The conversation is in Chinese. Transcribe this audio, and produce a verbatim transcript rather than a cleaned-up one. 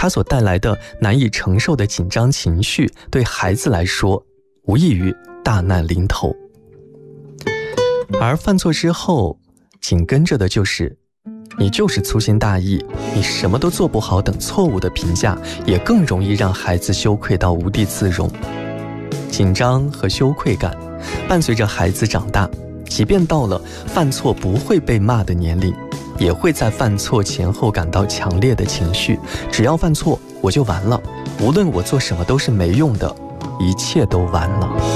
它所带来的难以承受的紧张情绪，对孩子来说无异于大难临头。而犯错之后紧跟着的就是你就是粗心大意，你什么都做不好等错误的评价，也更容易让孩子羞愧到无地自容。紧张和羞愧感伴随着孩子长大，即便到了犯错不会被骂的年龄，也会在犯错前后感到强烈的情绪，只要犯错我就完了，无论我做什么都是没用的，一切都完了。